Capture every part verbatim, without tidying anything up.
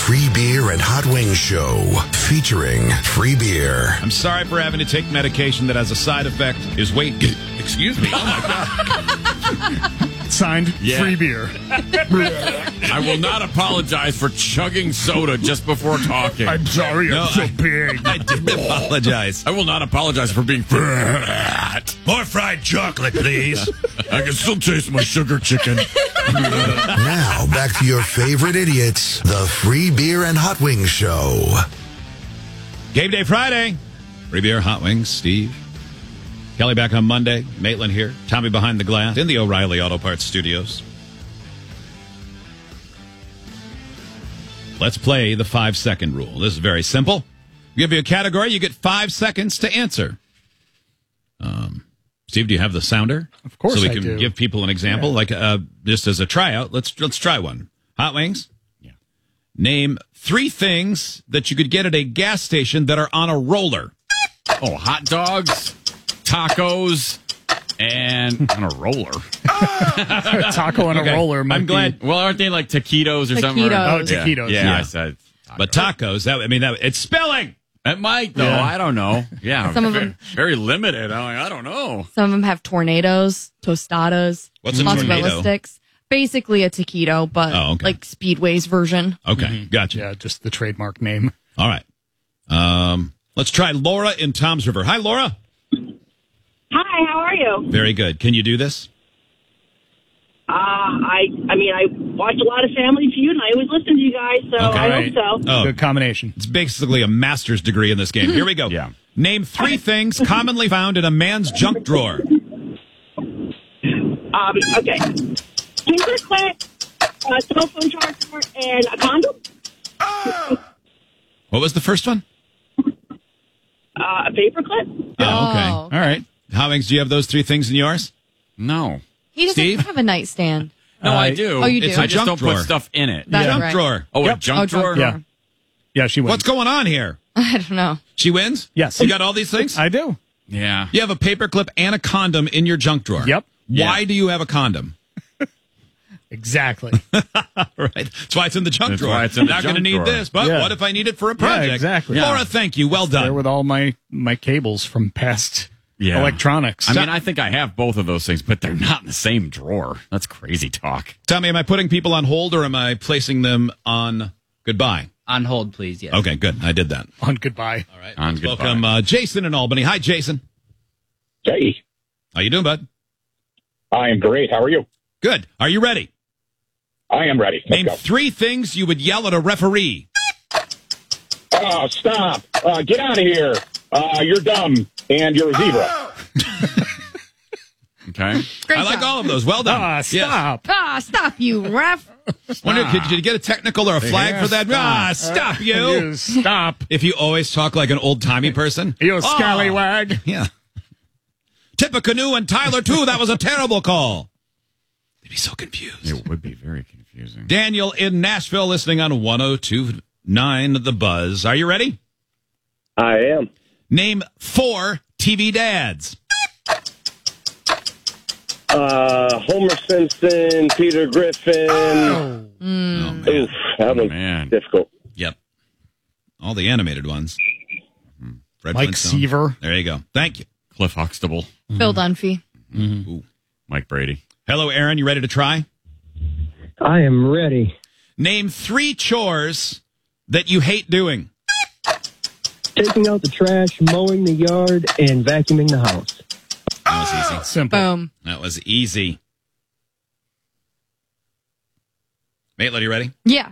Free Beer and Hot Wings Show, featuring free beer. I'm sorry for having to take medication that has a side effect is weight gain. Excuse me. Oh, my God. Signed, Yeah. free beer. I will not apologize for chugging soda just before talking. I'm sorry, No, I'm so I- big. I did apologize. I will not apologize for being fat. More fried chocolate, please. I can still taste my sugar chicken. Now, back to your favorite idiots, the Free Beer and Hot Wings Show. Game Day Friday. Free beer, hot wings, Steve. Kelly back on Monday. Maitland here. Tommy behind the glass in the O'Reilly Auto Parts Studios. Let's play the five-second rule. This is very simple. Give you a category. You get five seconds to answer. Um, Steve, do you have the sounder? Of course So we I can do. give people an example, Yeah. like uh, just as a tryout. Let's let's try one. Hot wings? Yeah. Name three things that you could get at a gas station that are on a roller. Oh, hot dogs, tacos, and on a roller. Taco on Okay. a roller. Might I'm glad. Well, aren't they like taquitos or something? Taquitos. Oh, taquitos, Yeah, yeah. I said. Taco. But tacos, that I mean, that it's spelling. It might though. Yeah. I don't know. Yeah, Some of very, them- very limited. I'm like, I don't know. Some of them have tornadoes, tostadas, What's a mozzarella tornado? sticks. Basically a taquito, but Oh, okay. like Speedway's version. Okay, gotcha. Yeah, just the trademark name. All right. Um, let's try Laura in Tom's River. Hi, Laura. Hi, how are you? Very good. Can you do this? Uh, I I mean, I watch a lot of Family Feud, and I always listen to you guys, so Okay. I Right. hope so. Oh, Good combination. it's basically a master's degree in this game. Here we go. Yeah. Name three things commonly found in a man's junk drawer. Um, okay. Finger clip, a cell phone charger, and a condom. What was the first one? Uh, a paper clip. Oh, okay. Oh. All right. Howings, do you have those three things in yours? No. He doesn't Steve? have a nightstand. No, Uh, I do. Oh, you do? It's a I just junk don't drawer. put stuff in it. That's junk right. drawer. Oh, a Yep. junk Oh, drawer? junk Yeah. drawer. Yeah, she wins. What's going on here? I don't know. She wins? Yes. You got all these things? I do. Yeah. You have a paperclip and a condom in your junk drawer. Yep. Why Yeah. do you have a condom? Exactly. Right. That's why it's in the junk That's drawer. why it's in the Not going to junk need drawer. this, but Yeah. what if I need it for a project? Yeah, exactly. Laura, Yeah. thank you. Well There done. with all my, my cables from past Yeah. electronics. I mean, I think I have both of those things, but they're not in the same drawer. That's crazy talk. Tell me, am I putting people on hold or am I placing them on goodbye? On hold, please. Yes. Okay, good. I did that. on goodbye. All right. On Let's goodbye. welcome uh, Jason in Albany. Hi, Jason. Hey, How you doing, bud? I am great. How are you? Good. Are you ready? I am ready. Let's Name go. three things you would yell at a referee. Oh, stop. Uh, get out of here. Uh, you're dumb, and you're a zebra. Okay. Great I like job. all of those. Well done. Ah, Yes. stop. Ah, stop you, ref. Wonder, could, did you get a technical or a flag Yeah, for that? stop. Ah, stop you. You stop. If you always talk like an old-timey person. You Oh, scallywag. yeah. Tippecanoe and Tyler, too. That was a terrible call. They'd be so confused. It would be very confusing. Daniel in Nashville listening on one oh two point nine The Buzz. Are you ready? I am. Name four T V dads. Uh, Homer Simpson, Peter Griffin. Oh, man. Oof, that was Man. difficult. Yep. All the animated ones. Fred Mike Flintstone. Seaver. There you go. Thank you. Cliff Huxtable, Phil Dunphy. Ooh. Mike Brady. Hello, Aaron. You ready to try? I am ready. Name three chores that you hate doing. Taking out the trash, mowing the yard, and vacuuming the house. That was easy. Simple. Boom. That was easy. Maitland, you ready? Yeah.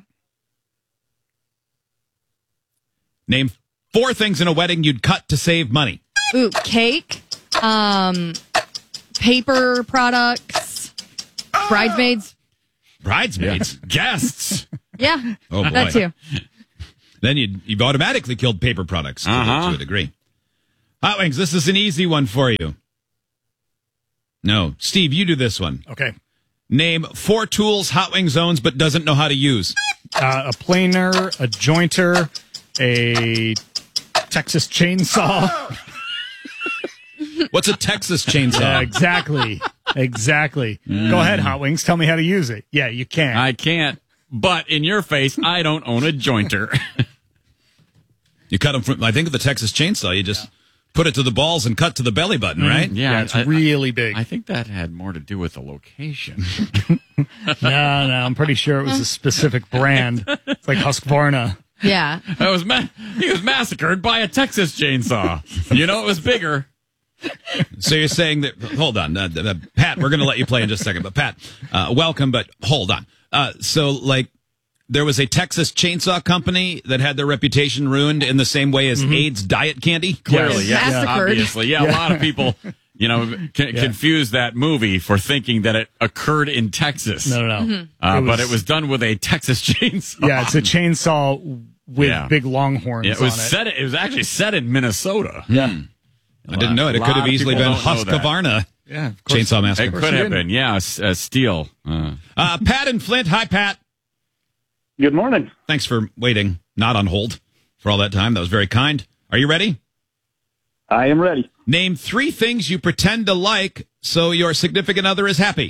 Name four things in a wedding you'd cut to save money. Ooh, cake. Um, paper products. Bridesmaids. Bridesmaids. Guests. Yeah. Oh, boy. That too. Then you'd, you've automatically killed paper products to, Uh-huh. to a degree. Hot Wings, this is an easy one for you. No. Steve, you do this one. Okay. Name four tools Hot Wings owns but doesn't know how to use. Uh, a planer, a jointer, a Texas chainsaw. What's a Texas chainsaw? Yeah, exactly. Exactly. Go ahead, Hot Wings. Tell me how to use it. Yeah, you can. I can't. but in your face, I don't own a jointer. You cut them from, I think, with the Texas chainsaw, you just put it to the balls and cut to the belly button, right? Yeah, it's I- really big. I think that had more to do with the location. no, no, I'm pretty sure it was a specific brand. It's like Husqvarna. Yeah. That was ma- he was massacred by a Texas chainsaw. You know, it was bigger. So you're saying that, hold on, uh, uh, Pat, we're going to let you play in just a second, but Pat, uh, welcome, but hold on. Uh, so, like, there was a Texas chainsaw company that had their reputation ruined in the same way as AIDS diet candy? Clearly, Yes. yes. Massacred. Obviously, yeah, a lot of people, you know, c- confuse that movie for thinking that it occurred in Texas. No, no, no. Uh, It but was- it was done with a Texas chainsaw. Yeah, it's a chainsaw with Yeah. big longhorns Yeah, it was on it. set. It was actually set in Minnesota. Yeah. I didn't know it. It A could lot have of easily people been don't know that. Husqvarna Yeah, of course. Chainsaw It Massacre. could have did. been, yeah, s- uh, steel. Uh, Uh, Pat and Flint. Hi, Pat. Good morning. Thanks for waiting, not on hold, for all that time. That was very kind. Are you ready? I am ready. Name three things you pretend to like so your significant other is happy.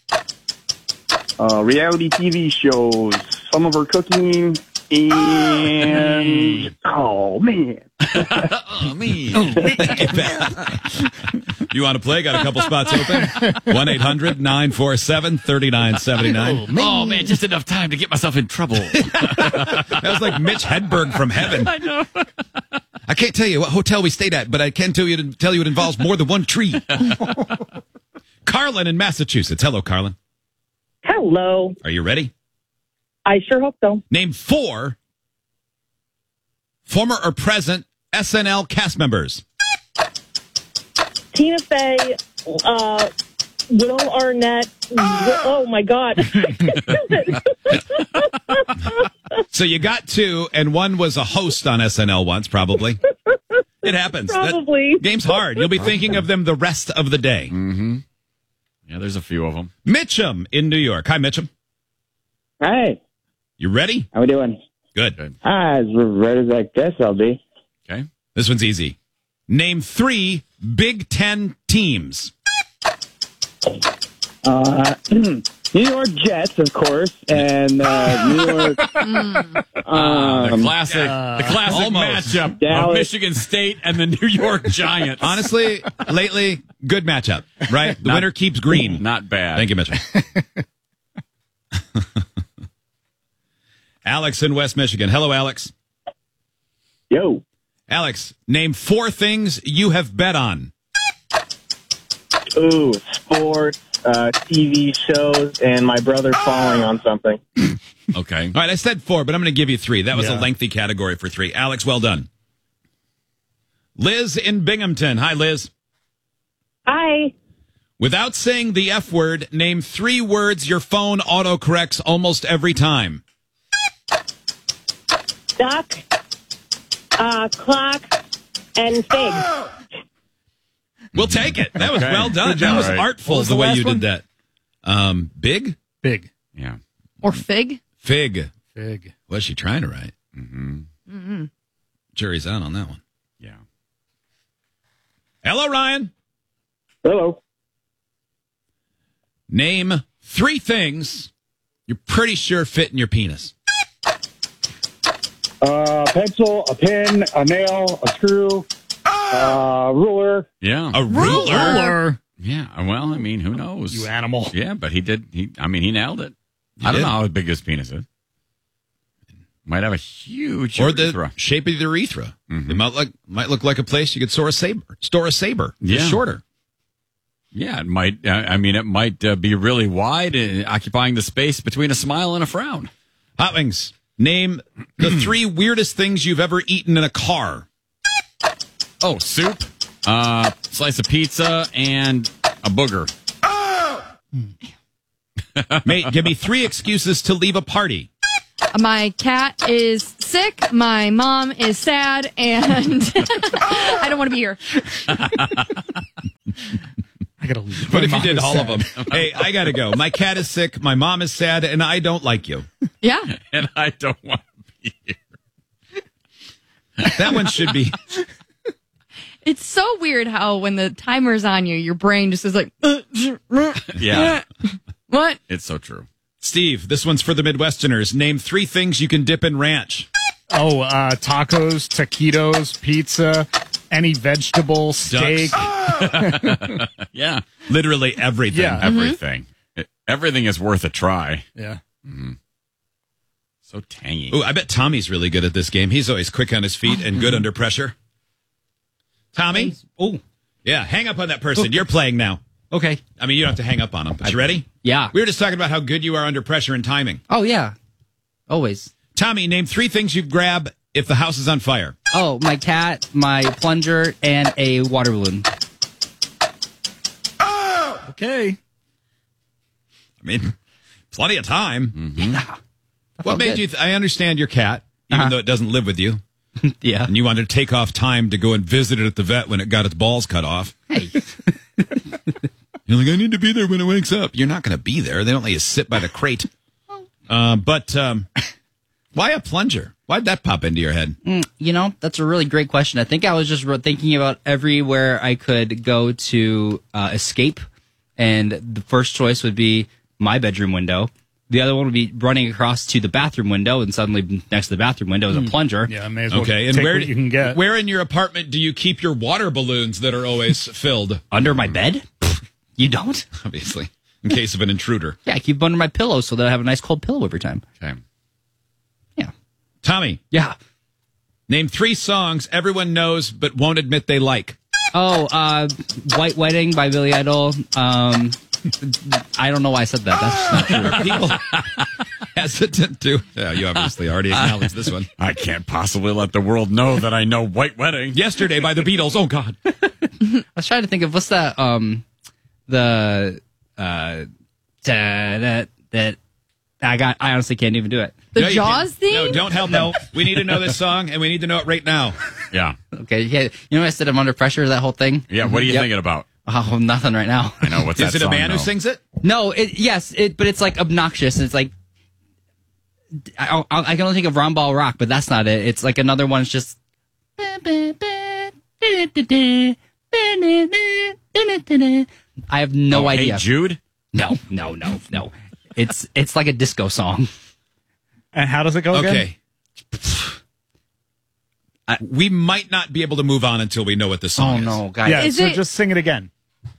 Uh, reality T V shows, some of her cooking, and oh man, oh, me. You want to play? Got a couple spots open. one eight hundred nine four seven three nine seven nine. Oh, man, just enough time to get myself in trouble. That was like Mitch Hedberg from heaven. I know. I can't tell you what hotel we stayed at, but I can tell you, tell you it involves more than one tree. Carlin in Massachusetts. Hello, Carlin. Hello. Are you ready? I sure hope so. Name four former or present S N L cast members. Tina Fey, uh, Will Arnett. Oh my God. So you got two, and one was a host on S N L once, probably. It happens. That Probably. game's hard. You'll be thinking of them the rest of the day. Mm-hmm. Yeah, there's a few of them. Mitchum in New York. Hi, Mitchum. Hi, You ready? how we doing? Good. Ah, as ready as I guess I'll be. Okay. This one's easy. Name three Big Ten teams. Uh, New York Jets, of course, and uh, New York. the Um, classic, the classic almost. matchup of Dallas. Michigan State and the New York Giants. Honestly, lately, good matchup, right? The Not- winner keeps green. Not bad. Thank you, Mitchell. Alex in West Michigan. Hello, Alex. yo, Alex, name four things you have bet on. ooh, sports, uh, T V shows, and my brother falling on something. Okay. All right, I said four, but I'm going to give you three. That was a Yeah. lengthy category for three. Alex, well done. Liz in Binghamton. Hi, Liz. Hi. Without saying the F word, name three words your phone autocorrects almost every time. Duck, uh, clock, and fig. We'll take it. That was Okay. well done. Good That job. was All right. artful What was the the way last you one? did that. Um, big? Big. Yeah. Or fig. Fig. Big. What's she trying to write? Mm-hmm. Jury's out on that one. Yeah. Hello, Ryan. hello. Name three things you're pretty sure fit in your penis. Uh, pencil, a pen, a nail, a screw, uh, ruler. Yeah. A ruler? Ruler. Yeah. Well, I mean, who knows? You animal. Yeah, but he did. He. I mean, he nailed it. I don't did. know how big his penis is. Might have a huge Or the urethra. shape of the urethra. Mhm. It might look, might look like a place you could store a saber. Store a saber. Just Yeah. shorter. Yeah, it might. Uh, I mean, it might uh, be really wide, uh, occupying the space between a smile and a frown. Hot Wings. Name the three weirdest things you've ever eaten in a car. Oh, soup, uh, slice of pizza, and a booger. Mate, give me three excuses to leave a party. My cat is sick. My mom is sad, and I don't want to be here. I gotta leave. What if My you did mom all is of them? sad. Hey, I gotta go. My cat is sick. My mom is sad, and I don't like you. Yeah. And I don't want to be here. That one should be. It's so weird how when the timer's on you, your brain just is like, uh, Yeah, what? it's so true. Steve, this one's for the Midwesterners. Name three things you can dip in ranch. Oh, uh, tacos, taquitos, pizza, any vegetable, steak. Yeah. Literally everything. Yeah. Everything. It- everything is worth a try. Yeah. So tangy. Ooh, I bet Tommy's really good at this game. He's always quick on his feet and good under pressure. Tommy? Oh, Yeah, hang up on that person. You're playing now. okay. I mean, you don't have to hang up on him. But you ready? Yeah. We were just talking about how good you are under pressure and timing. Oh, yeah. Always. Tommy, name three things you'd grab if the house is on fire. Oh, my cat, my plunger, and a water balloon. Okay. I mean, plenty of time. Yeah. What felt made good. you... Th- I understand your cat, even Uh-huh. though it doesn't live with you. Yeah. And you wanted to take off time to go and visit it at the vet when it got its balls cut off. Hey. You're like, I need to be there when it wakes up. You're not going to be there. They don't let you sit by the crate. Uh, but um, why a plunger? Why'd that pop into your head? Mm, you know, that's a really great question. I think I was just re- thinking about everywhere I could go to uh, escape. And the first choice would be my bedroom window. The other one would be running across to the bathroom window, and suddenly next to the bathroom window is a plunger. Yeah, I may as well Okay, and take where what do- you can get. Where in your apartment do you keep your water balloons that are always filled? Under my bed? You don't? Obviously, in case of an intruder. Yeah, I keep them under my pillow so that I have a nice cold pillow every time. Okay. Yeah. Tommy, Yeah. name three songs everyone knows but won't admit they like. Oh, uh, White Wedding by Billy Idol. Um, I don't know why I said that. That's just not true. People hesitant to. Yeah, you obviously already acknowledged this one. I can't possibly let the world know that I know White Wedding. Yesterday by the Beatles. Oh, God. I was trying to think of what's that, um, the, uh, da, that, that, I got, I honestly can't even do it. The No, you Jaws can't. theme? No, don't help them. We need to know this song, and we need to know it right now. Yeah. Okay, yeah, you know when I said I'm under pressure, that whole thing? Yeah. What are you Yep. thinking about? Oh, nothing right now. I know. What's Is that it a song, man who though? sings it? No, it, yes, it, but it's like obnoxious. It's like, I, I, I can only think of Ron Ball Rock, but that's not it. It's like another one. It's just. I have no Oh, idea. Hey Jude? No, no, no, no. It's it's like a disco song. And how does it go again? Okay. We might not be able to move on until we know what the Oh song is. no, guys! Yeah, Is so it- just sing it again.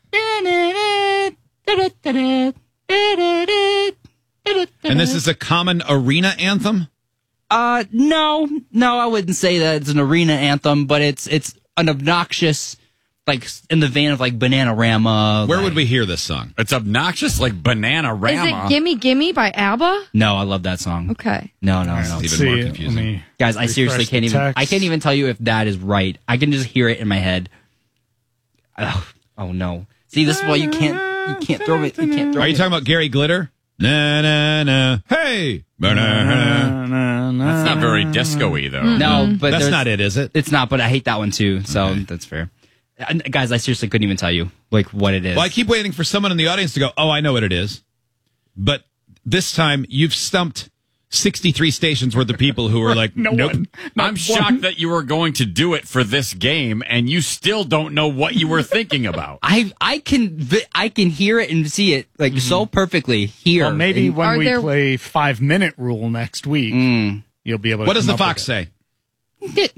And this is a common arena anthem? Uh, no, no, I wouldn't say that it's an arena anthem, but it's it's an obnoxious, like in the vein of like Bananarama. Where like- would we hear this song? It's obnoxious like Banana Is Rama. it Gimme Gimme by ABBA? No, I love that song. Okay. No, no, no, no. Even See, more let confusing. me Guys, I seriously refresh can't the even. text. I can't even tell you if that is right. I can just hear it in my head. Oh, oh no! See, this is why you can't. You can't throw it. You can't throw Are it. you talking about Gary Glitter? Na na na. Hey. Ba-na-na. That's not very disco-y, though. No, but That's there's- not it, is it? It's not, but I hate that one too. So that's fair. And, guys, I seriously couldn't even tell you like what it is. Well, I keep waiting for someone in the audience to go, oh, I know what it is. But this time, you've stumped sixty-three stations worth of people who are like, No nope. one. Not I'm one. shocked that you were going to do it for this game, and you still don't know what you were thinking about. I I can vi- I can hear it and see it like so perfectly here. Well, maybe And- when Are we there- play five minute rule next week, Mm. you'll be able to. What does come the up fox with it. say?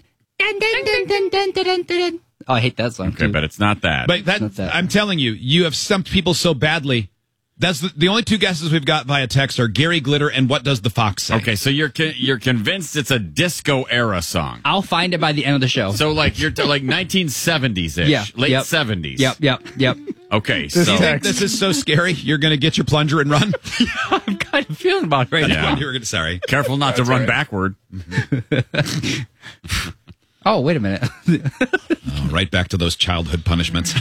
Oh, I hate that song. Okay, too. but it's not that. But that, Not that. I'm telling you, you have stumped people so badly. That's the, the only two guesses we've got via text are Gary Glitter and What Does the Fox Say? okay, so you're con- you're convinced it's a disco era song. I'll find it by the end of the show. So like you're t- like nineteen seventies ish, Yeah, late yep. seventies. Yep, yep, yep. Okay, This so You think this is so scary? You're going to get your plunger and run? I'm kind of feeling about it right That's now. what you were going to sorry. careful not to run backward. Oh, wait a minute. Oh, right back to those childhood punishments.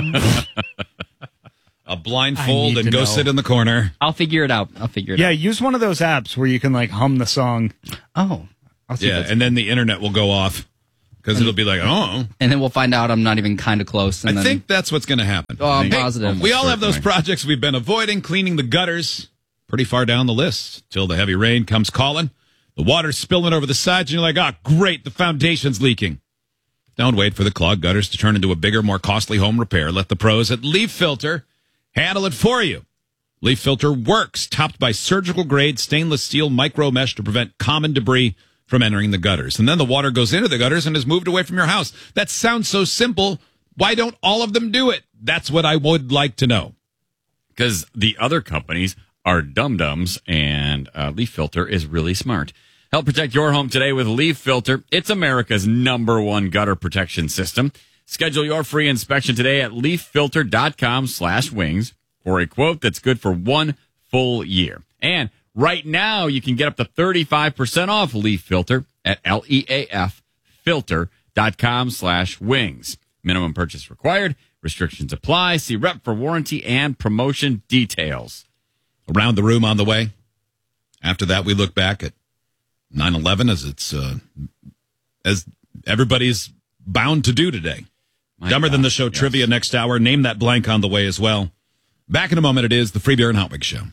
A blindfold need and to go know. sit in the corner. I'll figure it out. I'll figure it Yeah, out. use one of those apps where you can like hum the song. Oh, I'll see if Yeah, that's- and then the internet will go off because it'll be like, oh. and then we'll find out I'm not even kind of close. And I then, think that's what's going to happen. Oh, I'm Hey, positive. We all have those Certainly. projects we've been avoiding, cleaning the gutters, pretty far down the list till the heavy rain comes calling. The water's spilling over the sides, and you're like, ah, great, the foundation's leaking. Don't wait for the clogged gutters to turn into a bigger, more costly home repair. Let the pros at Leaf Filter handle it for you. Leaf Filter works, topped by surgical-grade stainless steel micro mesh to prevent common debris from entering the gutters. And then the water goes into the gutters and is moved away from your house. That sounds so simple. Why don't all of them do it? That's what I would like to know. Because the other companies are dum-dums, and uh, Leaf Filter is really smart. Help protect your home today with Leaf Filter. It's America's number one gutter protection system. Schedule your free inspection today at leaffilter.com slash wings for a quote that's good for one full year. And right now, you can get up to thirty-five percent off Leaf Filter at L-E-A-F filter.com slash wings. Minimum purchase required. Restrictions apply. See rep for warranty and promotion details. Around the room on the way. After that, we look back at nine eleven as it's uh, as everybody's bound to do today. My Dumber God, Than the Show yes. Trivia next hour. Name that blank on the way as well. Back in a moment, it is the Free Beer and Hot Wings Show.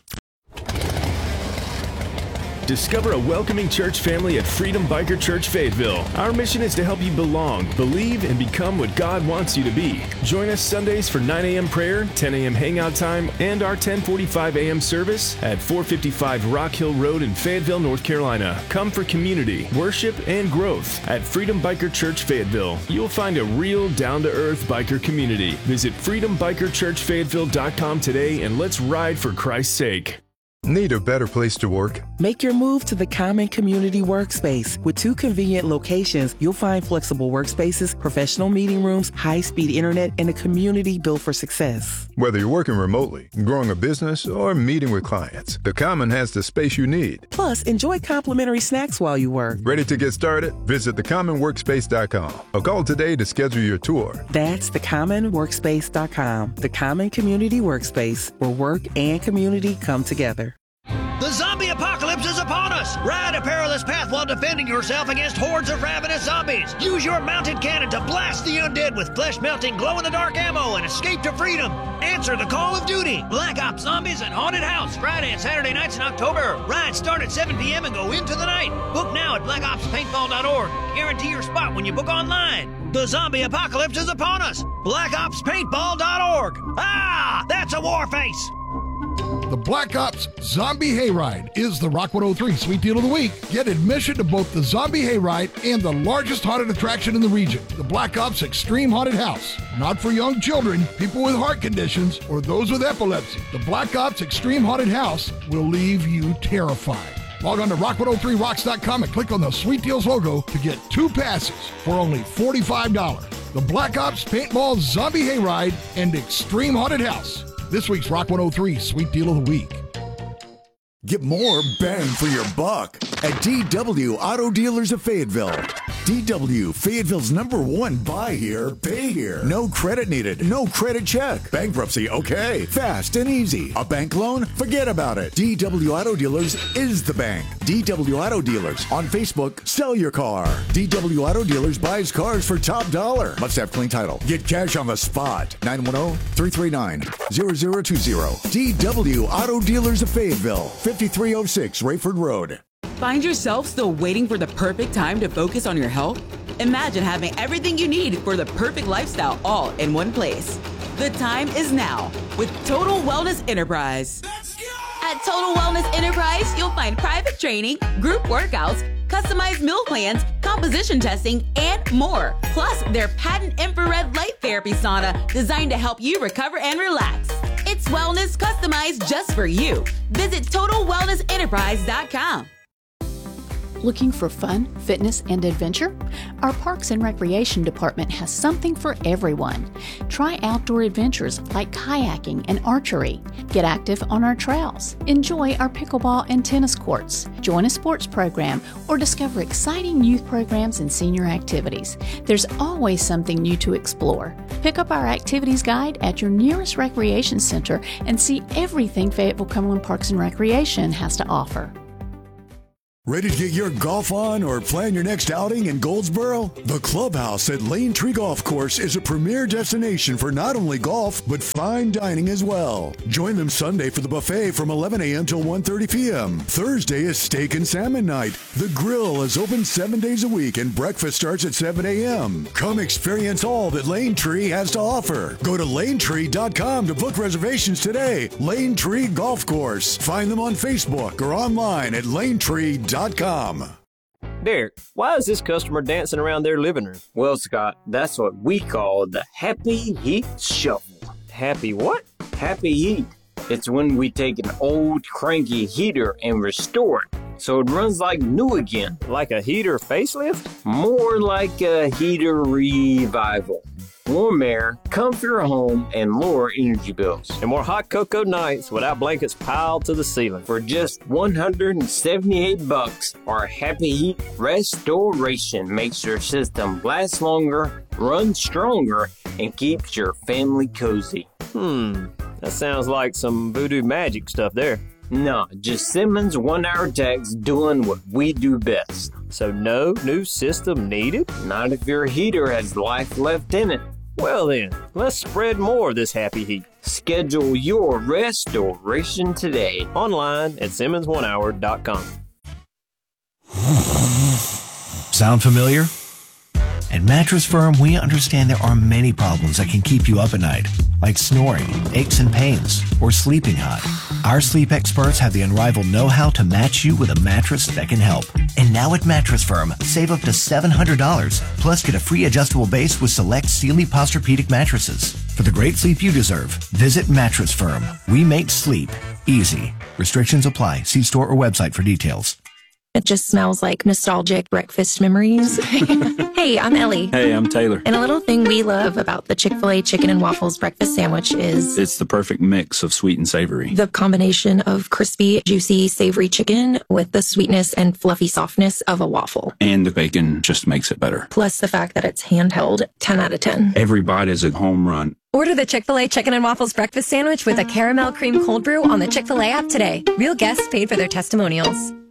Discover a welcoming church family at Freedom Biker Church Fayetteville. Our mission is to help you belong, believe, and become what God wants you to be. Join us Sundays for nine a.m. prayer, ten a.m. hangout time, and our ten forty-five a.m. service at four fifty-five Rock Hill Road in Fayetteville, North Carolina. Come for community, worship, and growth at Freedom Biker Church Fayetteville. You'll find a real down-to-earth biker community. Visit freedom biker church fayetteville dot com today and let's ride for Christ's sake. Need a better place to work? Make your move to the Common Community Workspace. With two convenient locations, you'll find flexible workspaces, professional meeting rooms, high-speed internet, and a community built for success. Whether you're working remotely, growing a business, or meeting with clients, the Common has the space you need. Plus, enjoy complimentary snacks while you work. Ready to get started? Visit the common workspace dot com or call today to schedule your tour. That's the common workspace dot com. The Common Community Workspace, where work and community come together. The zombie apocalypse is upon us! Ride a perilous path while defending yourself against hordes of ravenous zombies. Use your mounted cannon to blast the undead with flesh-melting, glow-in-the-dark ammo and escape to freedom. Answer the call of duty. Black Ops Zombies and Haunted House, Friday and Saturday nights in October. Rides start at seven p.m. and go into the night. Book now at black ops paintball dot org. Guarantee your spot when you book online. The zombie apocalypse is upon us. black ops paintball dot org. Ah, that's a war face. The Black Ops Zombie Hayride is the Rock one oh three Sweet Deal of the Week. Get admission to both the Zombie Hayride and the largest haunted attraction in the region, the Black Ops Extreme Haunted House. Not for young children, people with heart conditions, or those with epilepsy. The Black Ops Extreme Haunted House will leave you terrified. Log on to rock one oh three rocks dot com and click on the Sweet Deals logo to get two passes for only forty-five dollars. The Black Ops Paintball Zombie Hayride and Extreme Haunted House. This week's Rock one oh three Sweet Deal of the Week. Get more bang for your buck at D W Auto Dealers of Fayetteville. D W, Fayetteville's number one buy here, pay here. No credit needed, no credit check. Bankruptcy, okay. Fast and easy. A bank loan? Forget about it. D W Auto Dealers is the bank. D W Auto Dealers. On Facebook, sell your car. D W Auto Dealers buys cars for top dollar. Must have clean title. Get cash on the spot. nine one zero, three three nine, zero zero two zero. D W Auto Dealers of Fayetteville. fifty-three oh six Rayford Road. Find yourself still waiting for the perfect time to focus on your health? Imagine having everything you need for the perfect lifestyle all in one place. The time is now with Total Wellness Enterprise. At Total Wellness Enterprise, you'll find private training, group workouts, customized meal plans, composition testing, and more. Plus, their patent infrared light therapy sauna designed to help you recover and relax. It's wellness customized just for you. Visit total wellness enterprise dot com. Looking for fun, fitness, and adventure? Our Parks and Recreation Department has something for everyone. Try outdoor adventures like kayaking and archery. Get active on our trails. Enjoy our pickleball and tennis courts. Join a sports program or discover exciting youth programs and senior activities. There's always something new to explore. Pick up our activities guide at your nearest recreation center and see everything Fayetteville Cumberland Parks and Recreation has to offer. Ready to get your golf on or plan your next outing in Goldsboro? The Clubhouse at Lane Tree Golf Course is a premier destination for not only golf, but fine dining as well. Join them Sunday for the buffet from eleven a.m. till one thirty p.m. Thursday is steak and salmon night. The grill is open seven days a week and breakfast starts at seven a.m. Come experience all that Lane Tree has to offer. Go to lane tree dot com to book reservations today. Lane Tree Golf Course. Find them on Facebook or online at lane tree dot com. Derek, why is this customer dancing around their living room? Well, Scott, that's what we call the Happy Heat Shuffle. Happy what? Happy Heat. It's when we take an old cranky heater and restore it so it runs like new again. Like a heater facelift? More like a heater revival. Warm air, comfier home, and lower energy bills. And more hot cocoa nights without blankets piled to the ceiling. For just one hundred seventy-eight bucks, our Happy Heat Restoration makes your system last longer, run stronger, and keeps your family cozy. Hmm, that sounds like some voodoo magic stuff there. No, just Simmons one-hour techs doing what we do best. So no new system needed? Not if your heater has life left in it. Well then, let's spread more of this happy heat. Schedule your restoration today. Online at simmons one hour dot com. Sound familiar? At Mattress Firm, we understand there are many problems that can keep you up at night, like snoring, aches and pains, or sleeping hot. Our sleep experts have the unrivaled know-how to match you with a mattress that can help. And now at Mattress Firm, save up to seven hundred dollars, plus get a free adjustable base with select Sealy Posturepedic mattresses. For the great sleep you deserve, visit Mattress Firm. We make sleep easy. Restrictions apply. See store or website for details. It just smells like nostalgic breakfast memories. Hey, I'm Ellie. Hey, I'm Taylor. And a little thing we love about the Chick-fil-A chicken and waffles breakfast sandwich is it's the perfect mix of sweet and savory. The combination of crispy, juicy, savory chicken with the sweetness and fluffy softness of a waffle. And the bacon just makes it better. Plus the fact that it's handheld, ten out of ten. Every bite is a home run. Order the Chick-fil-A Chicken and Waffles Breakfast Sandwich with a caramel cream cold brew on the Chick-fil-A app today. Real guests paid for their testimonials.